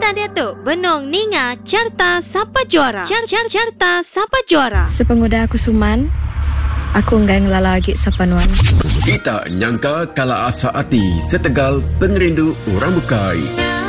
Carta Datuk, Benong Ninga, Carta Siapa Juara. Carta Siapa Juara. Sepenguda aku Suman, aku nggak ngelala lagi sapanuan. Kita nyangka kala asa hati setegal pengerindu orang bukai.